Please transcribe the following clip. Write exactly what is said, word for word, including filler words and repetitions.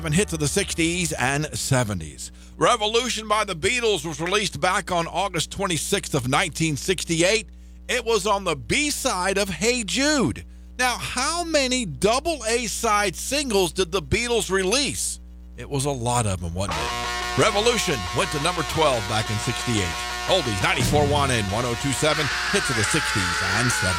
hits of the sixties and seventies. Revolution by the Beatles was released back on August twenty-sixth of nineteen sixty-eight. It was on the B-side of Hey Jude. Now, how many double A-side singles did the Beatles release? It was a lot of them, wasn't it? Revolution went to number twelve back in sixty-eight. Oldies ninety-four point one and one oh two point seven, hits of the sixties and seventies.